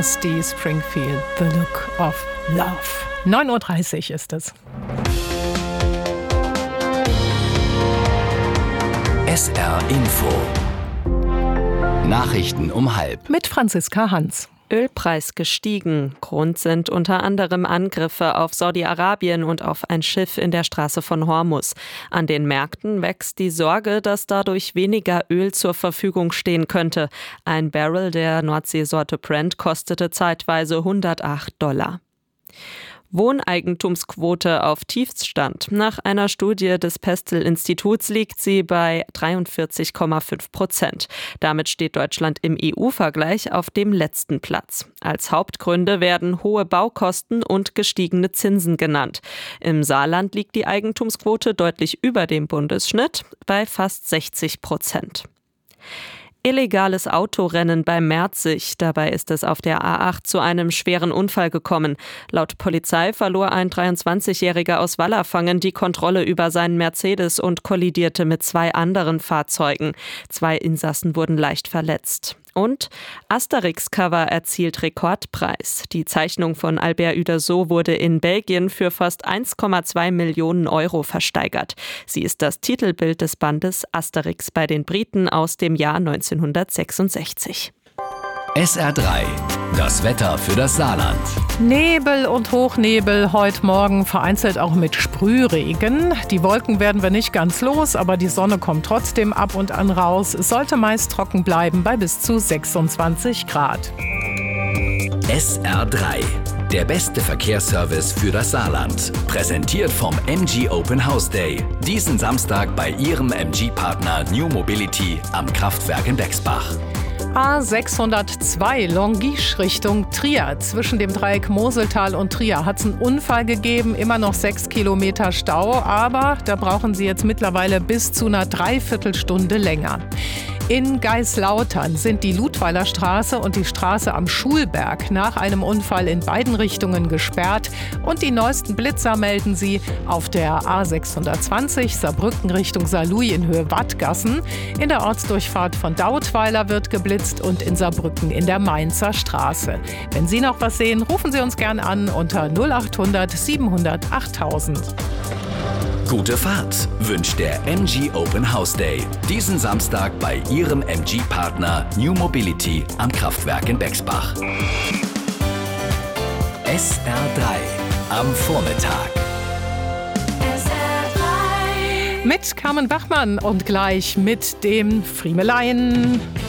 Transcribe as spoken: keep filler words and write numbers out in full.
Steve Springfield, The Look of Love. neun Uhr dreißig ist es. S R Info. Nachrichten um halb. Mit Franziska Hans. Ölpreis gestiegen. Grund sind unter anderem Angriffe auf Saudi-Arabien und auf ein Schiff in der Straße von Hormuz. An den Märkten wächst die Sorge, dass dadurch weniger Öl zur Verfügung stehen könnte. Ein Barrel der Nordseesorte Brent kostete zeitweise hundertacht Dollar. Wohneigentumsquote auf Tiefststand. Nach einer Studie des Pestel-Instituts liegt sie bei dreiundvierzig Komma fünf Prozent. Damit steht Deutschland im E U-Vergleich auf dem letzten Platz. Als Hauptgründe werden hohe Baukosten und gestiegene Zinsen genannt. Im Saarland liegt die Eigentumsquote deutlich über dem Bundesschnitt bei fast sechzig Prozent. Illegales Autorennen bei Merzig. Dabei ist es auf der A acht zu einem schweren Unfall gekommen. Laut Polizei verlor ein dreiundzwanzigjähriger aus Wallerfangen die Kontrolle über seinen Mercedes und kollidierte mit zwei anderen Fahrzeugen. Zwei Insassen wurden leicht verletzt. Und Asterix-Cover erzielt Rekordpreis. Die Zeichnung von Albert Uderzo wurde in Belgien für fast eins Komma zwei Millionen Euro versteigert. Sie ist das Titelbild des Bandes Asterix bei den Briten aus dem Jahr neunzehnhundertsechsundsechzig. S R drei. Das Wetter für das Saarland. Nebel und Hochnebel heute Morgen, vereinzelt auch mit Sprühregen. Die Wolken werden wir nicht ganz los, aber die Sonne kommt trotzdem ab und an raus. Es sollte meist trocken bleiben bei bis zu sechsundzwanzig Grad. S R drei. Der beste Verkehrsservice für das Saarland. Präsentiert vom M G Open House Day. Diesen Samstag bei Ihrem M G-Partner New Mobility am Kraftwerk in Bexbach. A sechshundertzwei Longisch Richtung Trier. Zwischen dem Dreieck Moseltal und Trier hat es einen Unfall gegeben, immer noch sechs Kilometer Stau, aber da brauchen Sie jetzt mittlerweile bis zu einer Dreiviertelstunde länger. In Geislautern sind die Ludweiler Straße und die Straße am Schulberg nach einem Unfall in beiden Richtungen gesperrt. Und die neuesten Blitzer melden sie auf der A sechshundertzwanzig Saarbrücken Richtung Saarlouis in Höhe Wattgassen. In der Ortsdurchfahrt von Dautweiler wird geblitzt und in Saarbrücken in der Mainzer Straße. Wenn Sie noch was sehen, rufen Sie uns gern an unter null achthundert siebenhundert achttausend. Gute Fahrt wünscht der M G Open House Day. Diesen Samstag bei Ihrem M G-Partner New Mobility am Kraftwerk in Bexbach. S R drei am Vormittag. S R drei mit Carmen Bachmann und gleich mit dem Friemelein.